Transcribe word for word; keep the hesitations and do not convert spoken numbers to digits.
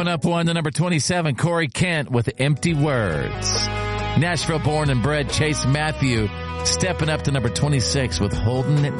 Going up one to number twenty-seven, Corey Kent with Empty Words. Nashville born and bred Chase Matthew stepping up to number twenty-six with Holding It